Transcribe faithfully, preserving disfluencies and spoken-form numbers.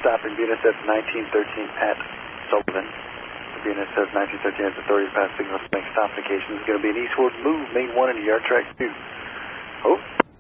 stopping B N S F nineteen thirteen at Sullivan. B N S F nineteen thirteen has authority to pass signal to make stop indications. It's going to be an eastward move, main one into yard track two. Oh.